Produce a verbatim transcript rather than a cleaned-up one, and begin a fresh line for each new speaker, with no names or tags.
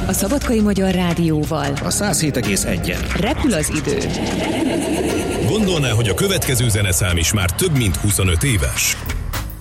A Szabadkai Magyar Rádióval.
A száz hét egész egyen.
Repül az idő.
Gondolná, hogy a következő zeneszám is már több mint huszonöt éves?